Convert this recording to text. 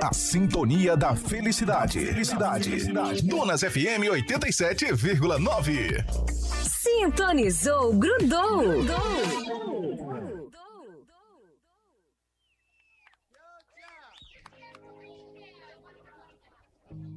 A sintonia da felicidade. Donas FM 87,9. Sintonizou, grudou.